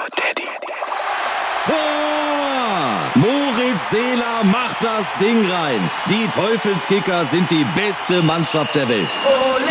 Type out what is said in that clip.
Daddy. Tor! Moritz Seeler macht das Ding rein. Die Teufelskicker sind die beste Mannschaft der Welt.